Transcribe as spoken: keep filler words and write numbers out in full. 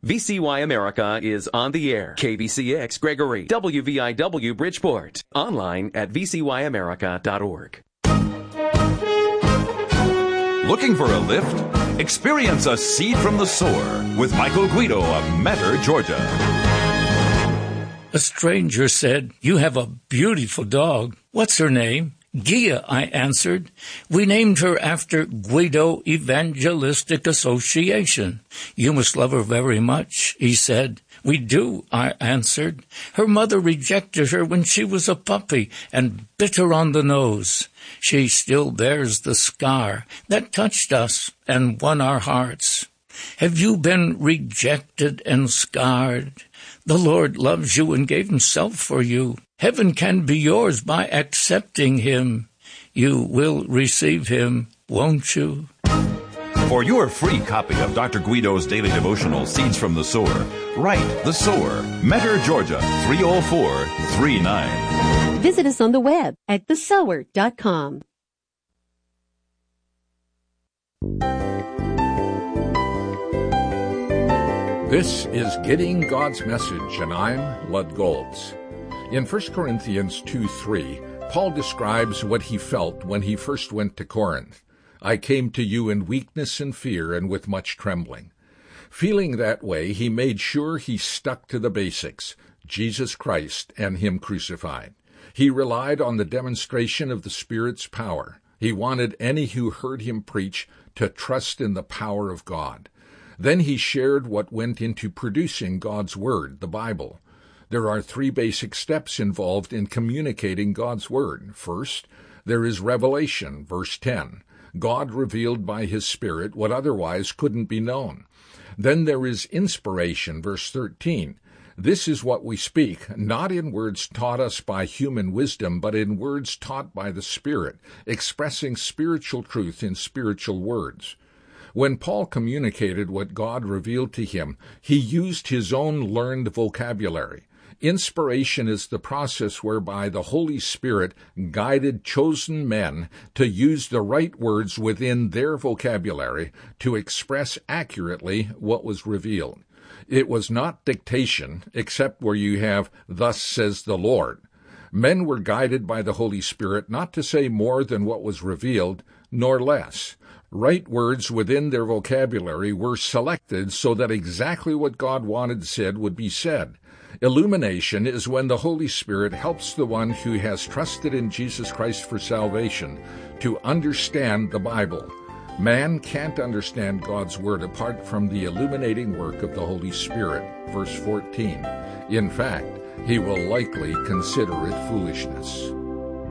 V C Y America is on the air. K B C X Gregory, W V I W Bridgeport. Online at v c y america dot org. Looking for a lift? Experience a seed from the sower with Michael Guido of Metter, Georgia. A stranger said, "You have a beautiful dog. What's her name?" "Gia," I answered. "We named her after Guido Evangelistic Association." "You must love her very much," he said. "We do," I answered. "Her mother rejected her when she was a puppy and bit her on the nose. She still bears the scar that touched us and won our hearts. Have you been rejected and scarred? The Lord loves you and gave himself for you. Heaven can be yours by accepting him. You will receive him, won't you?" For your free copy of Doctor Guido's daily devotional, Seeds from the Sower, write The Sower, Metter, Georgia, three oh four three nine. Visit us on the web at the sower dot com. This is Getting God's Message, and I'm Lud Golds. In First Corinthians two three, Paul describes what he felt when he first went to Corinth. "I came to you in weakness and fear and with much trembling." Feeling that way, he made sure he stuck to the basics, Jesus Christ and him crucified. He relied on the demonstration of the Spirit's power. He wanted any who heard him preach to trust in the power of God. Then he shared what went into producing God's Word, the Bible. There are three basic steps involved in communicating God's Word. First, there is revelation, verse ten. God revealed by his Spirit what otherwise couldn't be known. Then there is inspiration, verse thirteen. This is what we speak, not in words taught us by human wisdom, but in words taught by the Spirit, expressing spiritual truth in spiritual words. When Paul communicated what God revealed to him, he used his own learned vocabulary. Inspiration is the process whereby the Holy Spirit guided chosen men to use the right words within their vocabulary to express accurately what was revealed. It was not dictation, except where you have, "Thus says the Lord." Men were guided by the Holy Spirit not to say more than what was revealed, nor less. Right words within their vocabulary were selected so that exactly what God wanted said would be said. Illumination is when the Holy Spirit helps the one who has trusted in Jesus Christ for salvation to understand the Bible. Man can't understand God's Word apart from the illuminating work of the Holy Spirit, verse fourteen. In fact, he will likely consider it foolishness.